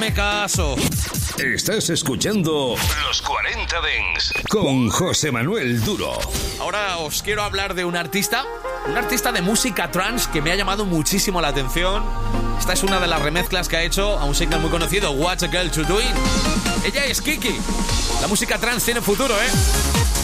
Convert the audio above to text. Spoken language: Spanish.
Me caso. Estás escuchando Los 40 Dents con José Manuel Duro. Ahora os quiero hablar de un artista de música trance que me ha llamado muchísimo la atención. Esta es una de las remezclas que ha hecho a un single muy conocido, What's a Girl to Doing. Ella es Kiki. La música trance tiene futuro, ¿eh?